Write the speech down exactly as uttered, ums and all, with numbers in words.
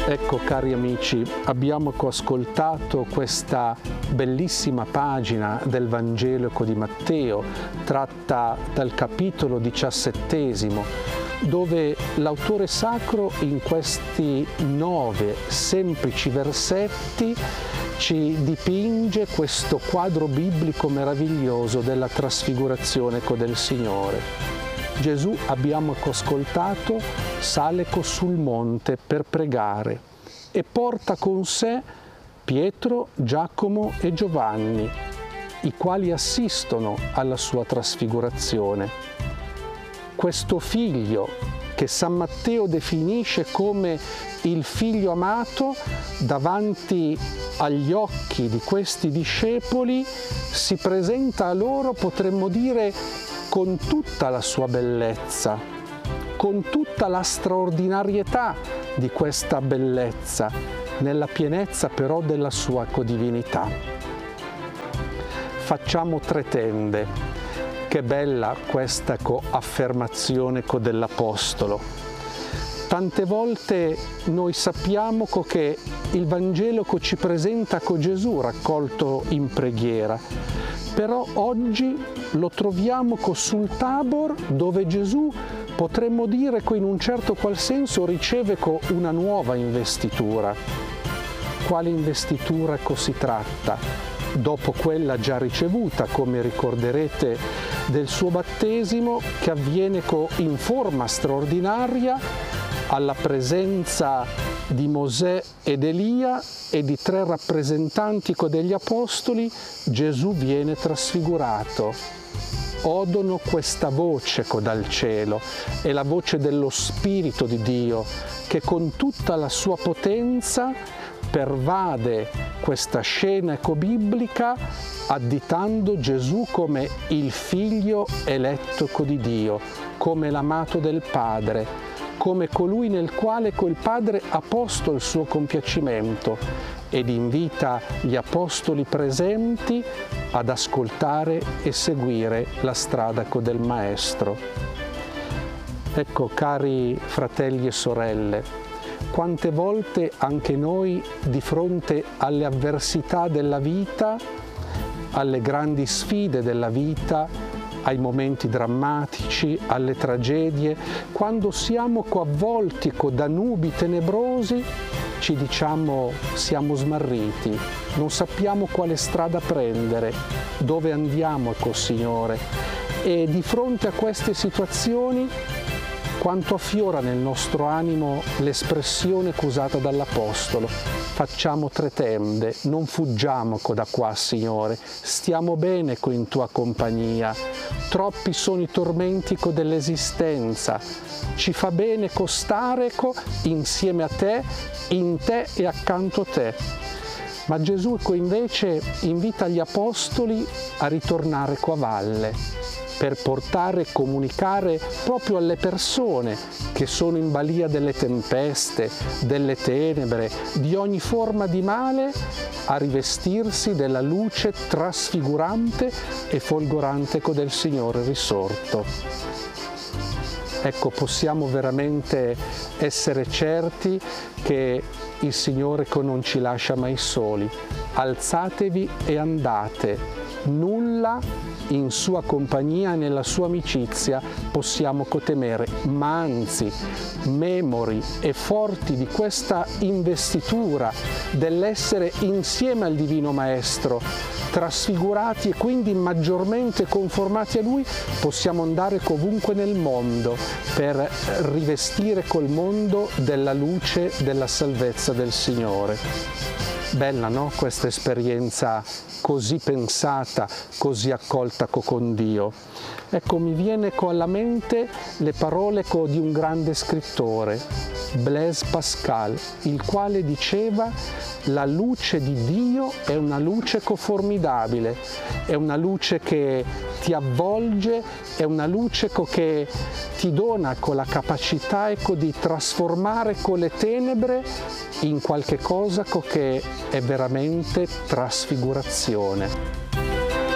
Ecco, cari amici, abbiamo ascoltato questa bellissima pagina del Vangelo di Matteo, tratta dal capitolo diciassettesimo, dove l'autore sacro in questi nove semplici versetti ci dipinge questo quadro biblico meraviglioso della trasfigurazione del Signore. Gesù, abbiamo ascoltato, sale sul monte per pregare e porta con sé Pietro, Giacomo e Giovanni, i quali assistono alla sua trasfigurazione. Questo figlio, che San Matteo definisce come il figlio amato, davanti agli occhi di questi discepoli si presenta a loro, potremmo dire, con tutta la sua bellezza, con tutta la straordinarietà di questa bellezza, nella pienezza però della sua divinità. Facciamo tre tende. Che bella questa affermazione dell'Apostolo. Tante volte noi sappiamo che il Vangelo ci presenta con Gesù raccolto in preghiera, però oggi lo troviamo sul Tabor, dove Gesù, potremmo dire che in un certo qual senso riceve una nuova investitura. Quale investitura si tratta? Dopo quella già ricevuta, come ricorderete, del suo battesimo, che avviene in forma straordinaria alla presenza di Mosè ed Elia e di tre rappresentanti degli apostoli, Gesù viene trasfigurato. Odono questa voce dal cielo, è la voce dello Spirito di Dio, che con tutta la sua potenza pervade questa scena ecobiblica, additando Gesù come il figlio eletto di Dio, come l'amato del Padre, come colui nel quale col Padre ha posto il suo compiacimento, ed invita gli apostoli presenti ad ascoltare e seguire la strada del Maestro. Ecco, cari fratelli e sorelle, quante volte anche noi, di fronte alle avversità della vita, alle grandi sfide della vita, ai momenti drammatici, alle tragedie, quando siamo coinvolti da nubi tenebrosi, ci diciamo siamo smarriti, non sappiamo quale strada prendere, dove andiamo col Signore. E di fronte a queste situazioni, quanto affiora nel nostro animo l'espressione usata dall'Apostolo: facciamo tre tende, non fuggiamo da qua, Signore, stiamo bene in tua compagnia, troppi sono i tormenti dell'esistenza, ci fa bene stare insieme a te, in te e accanto a te. Ma Gesù invece invita gli apostoli a ritornare a valle, per portare e comunicare proprio alle persone che sono in balia delle tempeste, delle tenebre, di ogni forma di male, a rivestirsi della luce trasfigurante e folgorante del Signore risorto. Ecco, possiamo veramente essere certi che il Signore non ci lascia mai soli. Alzatevi e andate. Nulla in sua compagnia e nella sua amicizia possiamo temere, ma anzi, memori e forti di questa investitura dell'essere insieme al Divino Maestro, trasfigurati e quindi maggiormente conformati a Lui, possiamo andare ovunque nel mondo per rivestire col mondo della luce della salvezza del Signore. Bella, no? Questa esperienza così pensata, così accolta con Dio. Ecco, mi viene alla mente le parole di un grande scrittore, Blaise Pascal, il quale diceva: la luce di Dio è una luce formidabile, è una luce che ti avvolge, è una luce che ti dona la capacità ecco, di trasformare con le tenebre in qualche cosa che è veramente trasfigurazione.